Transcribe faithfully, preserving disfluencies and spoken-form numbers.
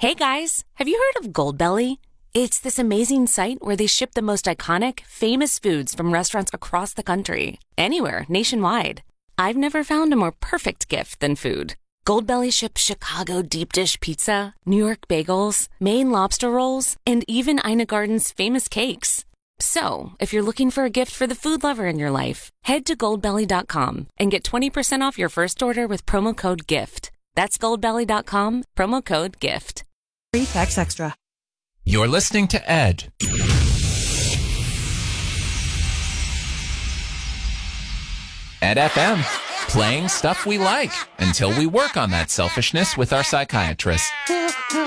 Hey guys, have you heard of Goldbelly? It's this amazing site where they ship the most iconic, famous foods from restaurants across the country, anywhere, nationwide. I've never found a more perfect gift than food. Goldbelly ships Chicago deep dish pizza, New York bagels, Maine lobster rolls, and even Ina Garden's famous cakes. So, if you're looking for a gift for the food lover in your life, head to goldbelly dot com and get twenty percent off your first order with promo code GIFT. That's goldbelly dot com, promo code GIFT. Free tax extra. You're listening to Ed. Ed F M, playing stuff we like until we work on that selfishness with our psychiatrist.